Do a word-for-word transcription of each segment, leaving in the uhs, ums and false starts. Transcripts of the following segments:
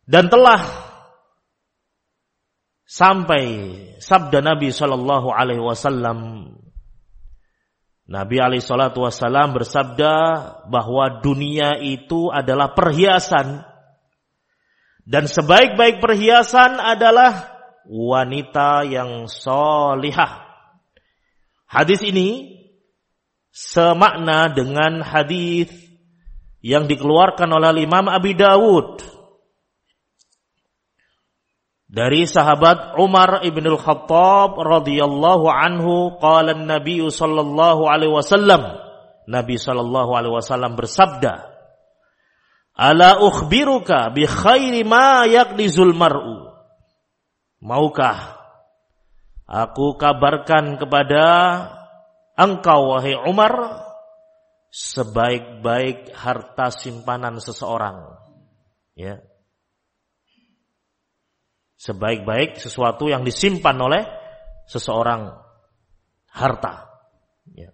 Dan telah sampai sabda Nabi sallallahu alaihi wasallam. Nabi alaihi salatu wasallam bersabda bahwa dunia itu adalah perhiasan. Dan sebaik-baik perhiasan adalah wanita yang solihah. Hadis ini semakna dengan hadis yang dikeluarkan oleh Imam Abi Dawud dari sahabat Umar ibn al-Khattab radhiyallahu anhu, qala an-nabiy sallallahu alaihi wasallam, Nabi sallallahu alaihi wasallam bersabda, ala ukhbiruka bi khairi ma yaqdizul mar'u. Maukah aku kabarkan kepada engkau wahai Umar sebaik-baik harta simpanan seseorang, ya. Sebaik-baik sesuatu yang disimpan oleh seseorang, harta. Ya.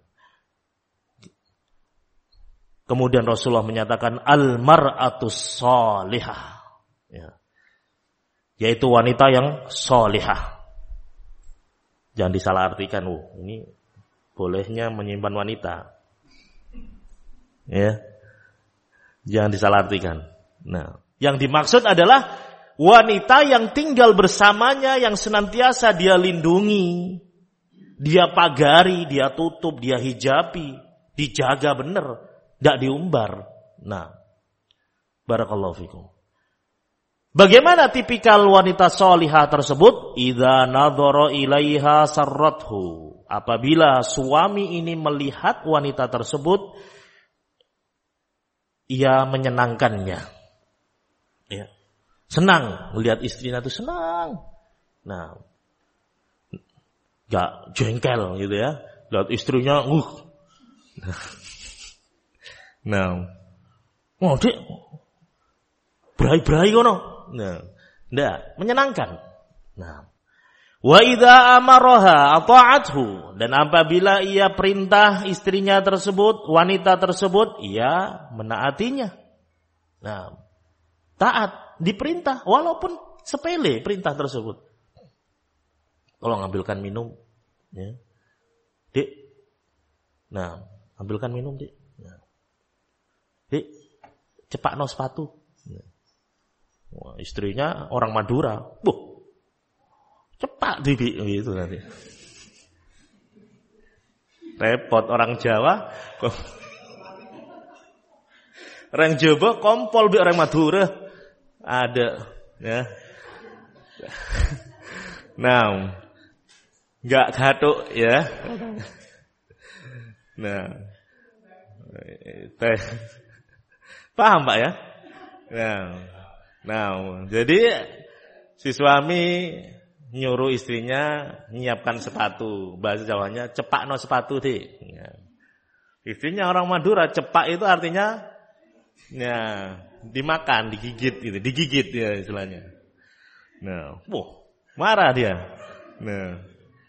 Kemudian Rasulullah menyatakan al-mar'atus sholihah, ya. Yaitu wanita yang sholihah. Jangan disalahartikan, oh, ini bolehnya menyimpan wanita. Ya. Jangan disalahartikan. Nah, yang dimaksud adalah wanita yang tinggal bersamanya, yang senantiasa dia lindungi, dia pagari, dia tutup, dia hijabi, dijaga benar, tidak diumbar. Nah, barakallahu fikum. Bagaimana tipikal wanita solihah tersebut? Idza nadhara ilaiha sarrathu. Apabila suami ini melihat wanita tersebut, ia menyenangkannya. Ya. Senang melihat istrinya itu, senang. Nah, gak jengkel gitu ya. Lihat istrinya, uh. Nah, oh dek, berai-berai kono. Nah, ndak, menyenangkan. Nah, wa idza amaraha ata'athu, dan apabila ia perintah istrinya tersebut, wanita tersebut, ia menaatinya. Nah, taat. Diperintah walaupun sepele perintah tersebut. Tolong ambilkan minum, ya. Dek. Nah, ambilkan minum, Dek. Nah. Dek, cepakno sepatu. Nah. Wah, istrinya orang Madura. Buh. Cepat Dek gitu nanti. Repot orang Jawa. Orang Jawa kompol bi orang Madura. Ada, ya. Nah, nggak gatuk, ya. Nah, paham Pak ya? Nah, nah, jadi si suami nyuruh istrinya nyiapkan sepatu, bahasa Jawanya cepakno sepatu deh. Ya. Istrinya orang Madura, cepak itu artinya, ya. Dimakan, digigit gitu, digigit ya istilahnya. Nah, wah, marah dia. Nah.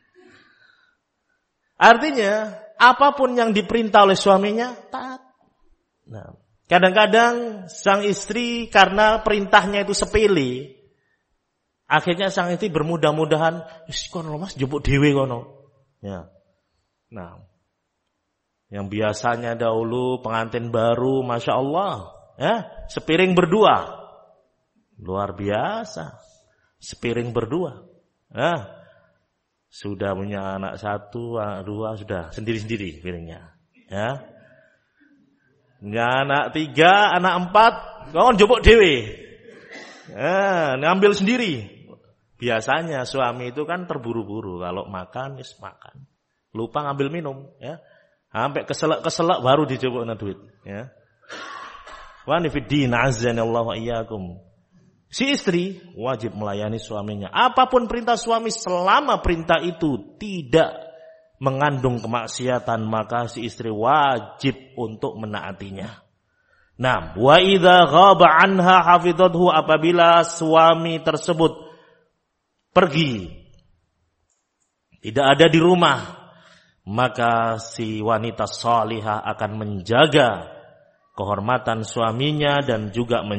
Artinya, apapun yang diperintah oleh suaminya, taat. Nah, kadang-kadang sang istri karena perintahnya itu sepele, akhirnya sang istri bermudah-mudahan, wis kono Mas jupuk dhewe kono. Ya. Nah, yang biasanya dahulu pengantin baru, Masya Allah, ya, sepiring berdua. Luar biasa. Sepiring berdua. Ya. Sudah punya anak satu, anak dua, sudah sendiri-sendiri piringnya. Ya. Punya anak tiga, anak empat, kau jopok dewe. Ya, ngambil sendiri. Biasanya suami itu kan terburu-buru. Kalau makan, is makan. Lupa ngambil minum. Ya. Sampai keselak-keselak baru dijopoknya duit. Ya. Wa nifiddin azzanallahu iyyakum. Si istri wajib melayani suaminya. Apapun perintah suami, selama perintah itu tidak mengandung kemaksiatan, maka si istri wajib untuk menaatinya. Nah, wa idza ghaba anha hafizathu, apabila suami tersebut pergi, tidak ada di rumah, maka si wanita salihah akan menjaga kehormatan suaminya dan juga